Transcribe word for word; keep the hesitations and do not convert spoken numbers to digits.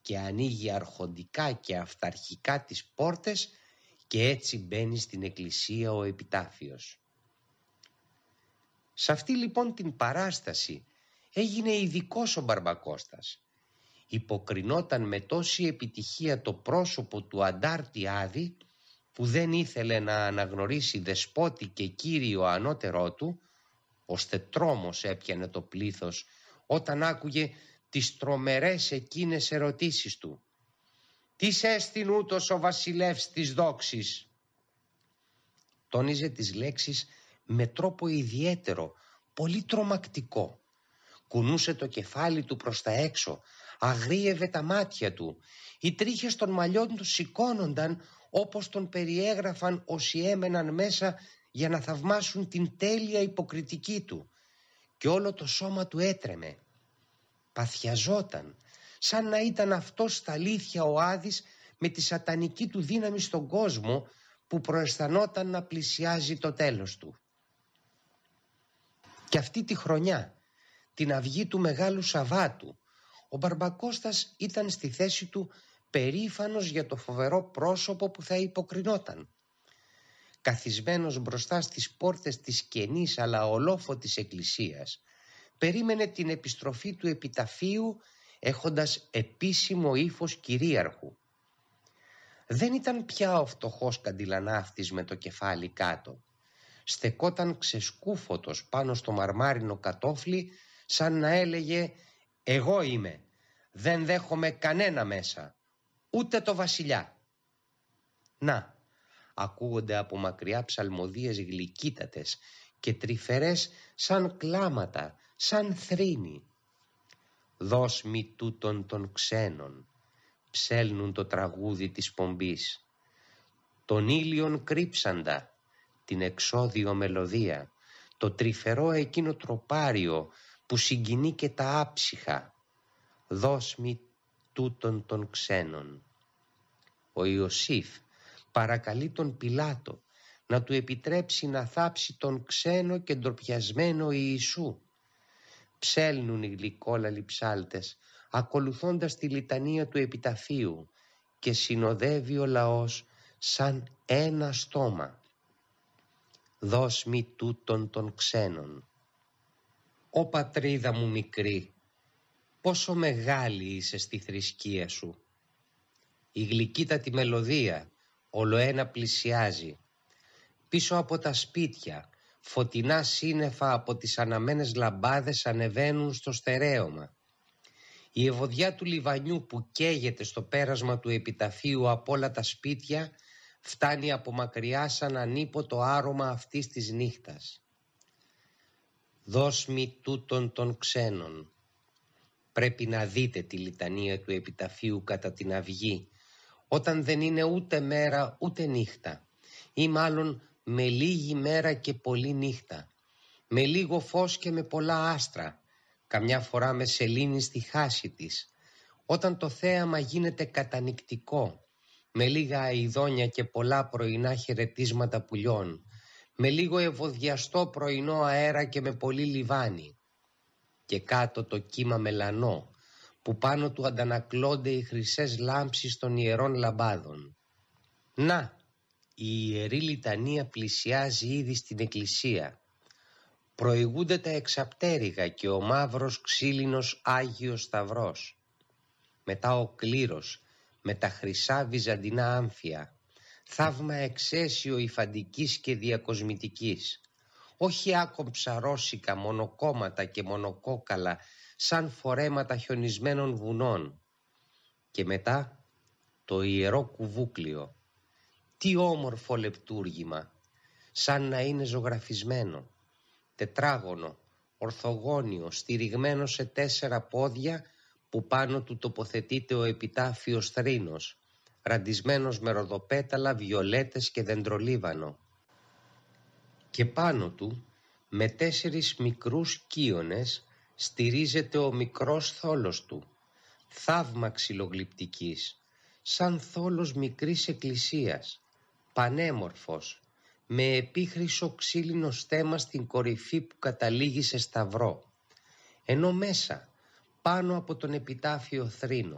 και ανοίγει αρχοντικά και αυταρχικά τις πόρτες και έτσι μπαίνει στην εκκλησία ο επιτάφιος. Σε αυτή λοιπόν την παράσταση έγινε ειδικός ο Μπαρμπακώστας. Υποκρινόταν με τόση επιτυχία το πρόσωπο του αντάρτη Άδη, που δεν ήθελε να αναγνωρίσει δεσπότη και κύριο ανώτερό του, ώστε τρόμος έπιανε το πλήθος όταν άκουγε τις τρομερές εκείνες ερωτήσεις του. «Τι έστειν ούτως ο βασιλεύς της δόξης?» Τόνιζε τις λέξεις με τρόπο ιδιαίτερο, πολύ τρομακτικό. Κουνούσε το κεφάλι του προς τα έξω, αγρίευε τα μάτια του. Οι τρίχες των μαλλιών του σηκώνονταν όπως τον περιέγραφαν όσοι έμεναν μέσα για να θαυμάσουν την τέλεια υποκριτική του, και όλο το σώμα του έτρεμε. Παθιαζόταν, σαν να ήταν αυτός στα αλήθεια ο Άδης με τη σατανική του δύναμη στον κόσμο, που προαισθανόταν να πλησιάζει το τέλος του. Και αυτή τη χρονιά, την αυγή του Μεγάλου Σαββάτου, ο Μπαρμπακώστας ήταν στη θέση του περήφανος για το φοβερό πρόσωπο που θα υποκρινόταν. Καθισμένος μπροστά στις πόρτες της κενής αλλά ολόφωτης εκκλησίας, περίμενε την επιστροφή του επιταφείου έχοντας επίσημο ύφος κυρίαρχου. Δεν ήταν πια ο φτωχός καντιλανάφτης με το κεφάλι κάτω. Στεκόταν ξεσκούφωτος πάνω στο μαρμάρινο κατόφλι, σαν να έλεγε «Εγώ είμαι, δεν δέχομαι κανένα μέσα, ούτε το βασιλιά». Να, ακούγονται από μακριά ψαλμοδίες γλυκύτατες και τρυφερές σαν κλάματα, σαν θρήνη. «Δώσ' μη τούτον των ξένων», ψέλνουν το τραγούδι της πομπής. «Τον ήλιον κρύψαντα», την εξώδιο μελωδία, το τρυφερό εκείνο τροπάριο που συγκινεί και τα άψυχα. «Δώσ' μη τούτον των ξένων». Ο Ιωσήφ παρακαλεί τον Πιλάτο να του επιτρέψει να θάψει τον ξένο και ντροπιασμένο Ιησού. Ψέλνουν οι γλυκόλαλοι ψάλτες ακολουθώντας τη λιτανία του επιταφείου και συνοδεύει ο λαός σαν ένα στόμα. «Δώσ' μη τούτον των ξένων». «Ω πατρίδα μου μικρή, πόσο μεγάλη είσαι στη θρησκεία σου». Η γλυκύτατη μελωδία ολοένα πλησιάζει. Πίσω από τα σπίτια φωτεινά σύννεφα από τις αναμένες λαμπάδες ανεβαίνουν στο στερέωμα. Η ευωδιά του λιβανιού που καίγεται στο πέρασμα του επιταφείου από όλα τα σπίτια φτάνει από μακριά σαν ανίποτο άρωμα αυτής της νύχτας. «Δώσ' μη τούτον των ξένων». Πρέπει να δείτε τη λιτανία του επιταφείου κατά την αυγή, όταν δεν είναι ούτε μέρα ούτε νύχτα, ή μάλλον με λίγη μέρα και πολλή νύχτα, με λίγο φως και με πολλά άστρα, καμιά φορά με σελήνη στη χάση της, όταν το θέαμα γίνεται κατανυκτικό, με λίγα αηδόνια και πολλά πρωινά χαιρετίσματα πουλιών, με λίγο ευωδιαστό πρωινό αέρα και με πολύ λιβάνι, και κάτω το κύμα μελανό, που πάνω του αντανακλώνται οι χρυσές λάμψεις των ιερών λαμπάδων. Να, η ιερή λιτανία πλησιάζει ήδη στην εκκλησία. Προηγούνται τα εξαπτέρυγα και ο μαύρος ξύλινος Άγιος Σταυρός. Μετά ο κλήρος με τα χρυσά βυζαντινά άμφια, θαύμα εξαίσιο υφαντικής και διακοσμητικής. Όχι άκομψα ρώσικα μονοκόμματα και μονοκόκαλα σαν φορέματα χιονισμένων βουνών. Και μετά το ιερό κουβούκλιο. Τι όμορφο λεπτούργημα, σαν να είναι ζωγραφισμένο, τετράγωνο, ορθογώνιο, στηριγμένο σε τέσσερα πόδια, που πάνω του τοποθετείται ο επιτάφιος θρήνος, ραντισμένος με ροδοπέταλα, βιολέτες και δεντρολίβανο. Και πάνω του, με τέσσερις μικρούς κύονες, στηρίζεται ο μικρός θόλος του, θαύμα ξυλογλυπτικής, σαν θόλος μικρής εκκλησίας, πανέμορφος, με επίχρυσο ξύλινο στέμμα στην κορυφή που καταλήγει σε σταυρό, ενώ μέσα, πάνω από τον επιτάφιο θρήνο,